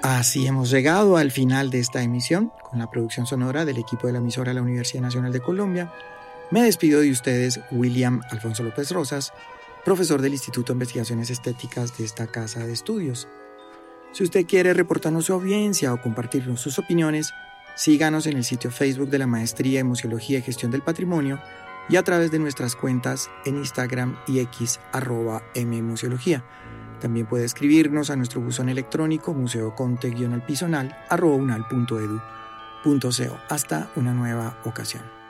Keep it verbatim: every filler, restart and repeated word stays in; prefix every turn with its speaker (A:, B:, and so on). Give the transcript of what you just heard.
A: Así hemos llegado al final de esta emisión, con la producción sonora del equipo de la emisora de la Universidad Nacional de Colombia. Me despido de ustedes, William Alfonso López Rosas, profesor del Instituto de Investigaciones Estéticas de esta casa de estudios. Si usted quiere reportarnos su audiencia o compartirnos sus opiniones, síganos en el sitio Facebook de la Maestría en Museología y Gestión del Patrimonio y a través de nuestras cuentas en Instagram y X, arroba mmuseología. También puede escribirnos a nuestro buzón electrónico museoconte-alpisonal arroba unal punto edu punto co. Hasta una nueva ocasión.